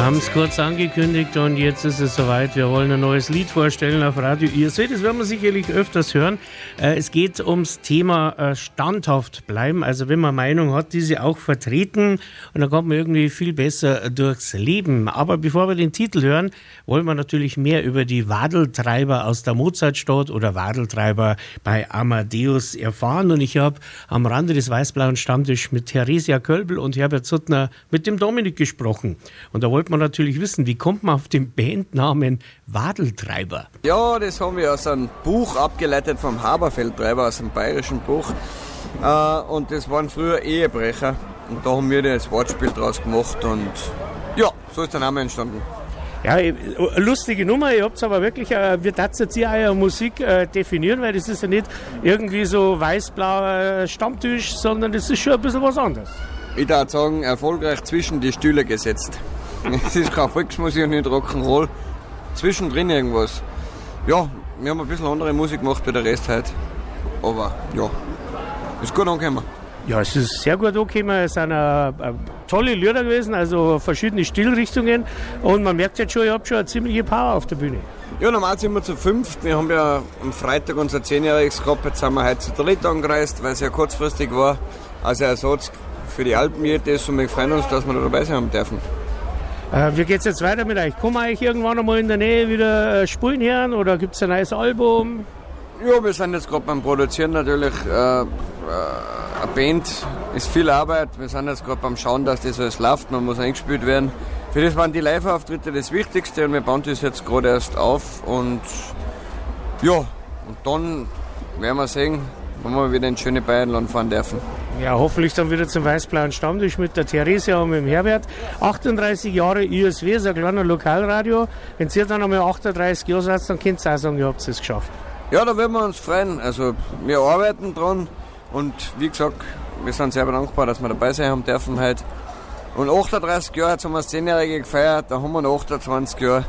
haben es kurz angekündigt und jetzt ist es soweit. Wir wollen ein neues Lied vorstellen auf Radio ISW. Das werden wir sicherlich öfters hören. Es geht ums Thema standhaft bleiben. Also wenn man Meinung hat, diese auch vertreten und dann kommt man irgendwie viel besser durchs Leben. Aber bevor wir den Titel hören, wollen wir natürlich mehr über die Wadeltreiber aus der Mozartstadt oder Wadeltreiber bei Amadeus erfahren. Und ich habe am Rande des Weißblauen Stammtisch mit Theresia Kölbl und Herbert Suttner mit dem Dominik gesprochen. Und da wollte man natürlich wissen, wie kommt man auf den Bandnamen Wadeltreiber? Ja, das haben wir aus einem Buch abgeleitet vom Haberfeldtreiber, aus einem bayerischen Buch. Und das waren früher Ehebrecher. Und da haben wir das Wortspiel draus gemacht und ja, so ist der Name entstanden. Ja, lustige Nummer, ihr habt aber wirklich, wie darfst jetzt hier eure Musik definieren, weil das ist ja nicht irgendwie so weiß-blauer Stammtisch, sondern das ist schon ein bisschen was anderes. Ich würde sagen, erfolgreich zwischen die Stühle gesetzt. Es ist keine Volksmusik und nicht Rock'n'Roll. Zwischendrin irgendwas. Ja, wir haben ein bisschen andere Musik gemacht wie der Rest heute. Aber ja, ist gut angekommen. Ja, es ist sehr gut angekommen. Es sind tolle Lieder gewesen, also verschiedene Stilrichtungen. Und man merkt jetzt schon, ihr habt schon eine ziemliche Power auf der Bühne. Ja, normal sind wir zu 5. Wir haben ja am Freitag unser 10-jähriges gehabt. Jetzt sind wir heute zu 3 angereist, weil es ja kurzfristig war. Also Ersatz für die Alpenjäte ist und wir freuen uns, dass wir da dabei sein dürfen. Wie geht es jetzt weiter mit euch? Kommen wir euch irgendwann einmal in der Nähe wieder spielen hören oder gibt es ein neues Album? Ja, wir sind jetzt gerade beim Produzieren natürlich. Eine Band ist viel Arbeit. Wir sind jetzt gerade beim Schauen, dass das alles läuft. Man muss eingespielt werden. Für das waren die Live-Auftritte das Wichtigste und wir bauen das jetzt gerade erst auf. Und ja, und dann werden wir sehen, wenn wir wieder in schöne Bayernland fahren dürfen. Ja, hoffentlich dann wieder zum Weißblauen Stammtisch mit der Theresia und mit dem Herbert. 38 Jahre ISW, ist ein kleiner Lokalradio. Wenn ihr dann einmal 38 Jahre seid, dann könnt ihr auch sagen, ihr habt es geschafft. Ja, da würden wir uns freuen. Also wir arbeiten dran und wie gesagt, wir sind sehr dankbar, dass wir dabei sein haben dürfen heute. Und 38 Jahre, jetzt haben wir das 10-Jährige gefeiert, da haben wir noch 28 Jahre.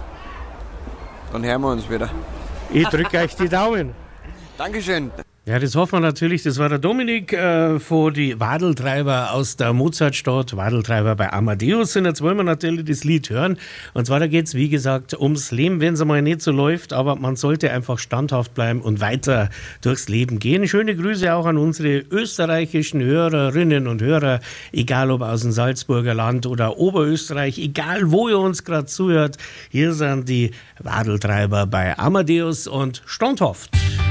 Dann hören wir uns wieder. Ich drücke euch die Daumen. Dankeschön. Ja, das hoffen wir natürlich. Das war der Dominik von die Wadeltreiber aus der Mozartstadt, Wadeltreiber bei Amadeus. Und jetzt wollen wir natürlich das Lied hören. Und zwar, da geht es, wie gesagt, ums Leben, wenn es einmal nicht so läuft. Aber man sollte einfach standhaft bleiben und weiter durchs Leben gehen. Schöne Grüße auch an unsere österreichischen Hörerinnen und Hörer, egal ob aus dem Salzburger Land oder Oberösterreich, egal wo ihr uns gerade zuhört. Hier sind die Wadeltreiber bei Amadeus und standhaft.